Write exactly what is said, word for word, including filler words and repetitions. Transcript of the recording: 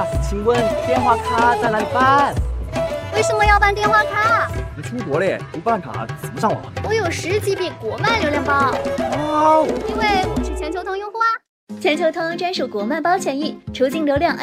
啊，请问电话卡在哪里办？ 为什么要办电话卡？ 你出国嘞，不办卡怎么上网？ 我有十 G B 国漫流量包。 哇哦！ 因为我是全球通用户啊。 全球通专属国漫包权益，出境流量